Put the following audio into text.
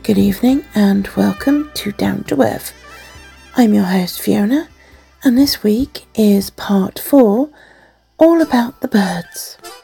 Good evening and welcome to Down to Earth. I'm your host Fiona, and this week is part 4, all about the birds.